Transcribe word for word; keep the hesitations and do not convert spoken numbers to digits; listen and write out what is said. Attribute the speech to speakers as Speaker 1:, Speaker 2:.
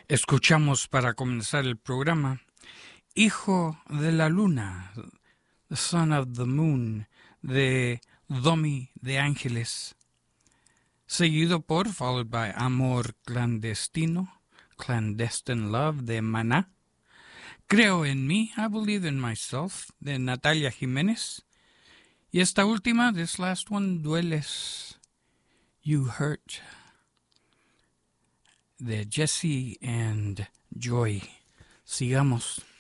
Speaker 1: Escuchamos para comenzar el programa Hijo de la Luna, The Son of the Moon, de Domi de Ángeles, seguido por, followed by Amor Clandestino, Clandestine Love de Maná, Creo en mí, I Believe in Myself, de Natalia Jiménez, y esta última, this last one, Dueles, You Hurt, de Jesse and Joy. Sigamos.